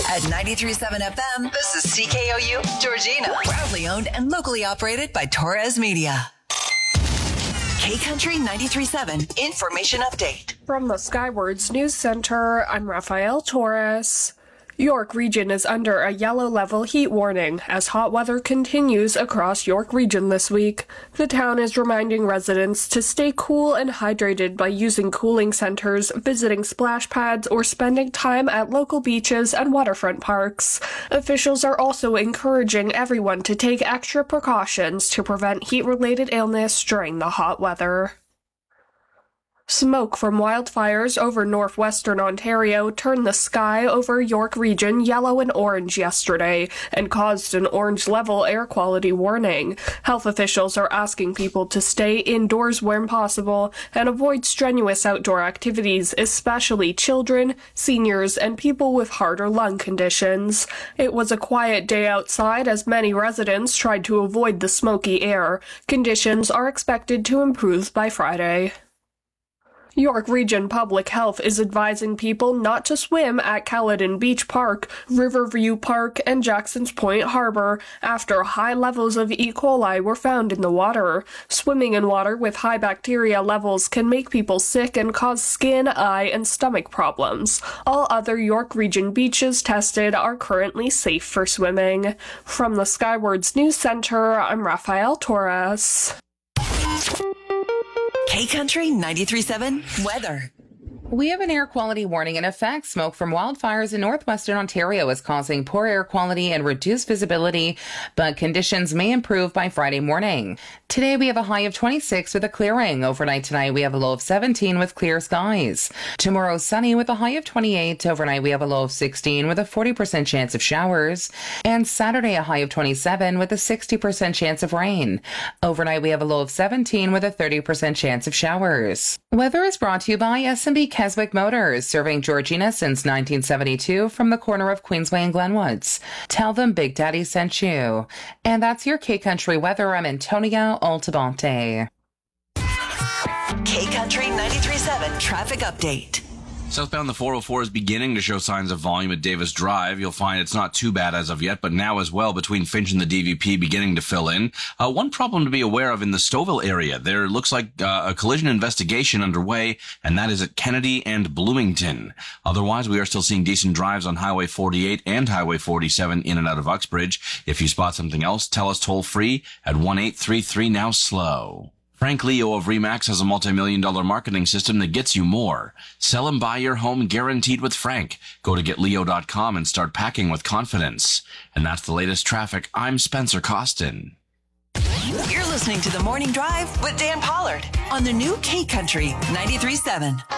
At 93.7 FM, this is CKOU Georgina. Proudly owned and locally operated by Torres Media. K-Country 93.7 Information Update. From the Skywards News Center, I'm Rafael Torres. York Region is under a yellow level heat warning as hot weather continues across York Region this week. The town is reminding residents to stay cool and hydrated by using cooling centers, visiting splash pads, or spending time at local beaches and waterfront parks. Officials are also encouraging everyone to take extra precautions to prevent heat-related illness during the hot weather. Smoke from wildfires over northwestern Ontario turned the sky over York Region yellow and orange yesterday and caused an orange-level air quality warning. Health officials are asking people to stay indoors when possible and avoid strenuous outdoor activities, especially children, seniors, and people with heart or lung conditions. It was a quiet day outside as many residents tried to avoid the smoky air. Conditions are expected to improve by Friday. York Region Public Health is advising people not to swim at Caledon Beach Park, Riverview Park, and Jackson's Point Harbor after high levels of E. coli were found in the water. Swimming in water with high bacteria levels can make people sick and cause skin, eye, and stomach problems. All other York Region beaches tested are currently safe for swimming. From the Skywards News Center, I'm Rafael Torres. K-Country 93.7 Weather. We have an air quality warning in effect. Smoke from wildfires in northwestern Ontario is causing poor air quality and reduced visibility, but conditions may improve by Friday morning. Today we have a high of 26 with a clearing. Overnight tonight we have a low of 17 with clear skies. Tomorrow sunny with a high of 28. Overnight we have a low of 16 with a 40% chance of showers. And Saturday a high of 27 with a 60% chance of rain. Overnight we have a low of 17 with a 30% chance of showers. Weather is brought to you by S&B Keswick Motors, serving Georgina since 1972 from the corner of Queensway and Glenwoods. Tell them Big Daddy sent you. And that's your K-Country weather. I'm Antonia Altabonte. K-Country 93.7 Traffic Update. Southbound the 404 is beginning to show signs of volume at Davis Drive. You'll find it's not too bad as of yet, but now as well between Finch and the DVP beginning to fill in. One problem to be aware of in the Stouffville area, there looks like a collision investigation underway, and that is at Kennedy and Bloomington. Otherwise, we are still seeing decent drives on Highway 48 and Highway 47 in and out of Uxbridge. If you spot something else, tell us toll free at 1-833-NOW-SLOW. Frank Leo of RE/MAX has a multi-million-dollar marketing system that gets you more. Sell and buy your home guaranteed with Frank. Go to getleo.com and start packing with confidence. And that's the latest traffic. I'm Spencer Costin. You're listening to The Morning Drive with Dan Pollard on the new K-Country 93.7.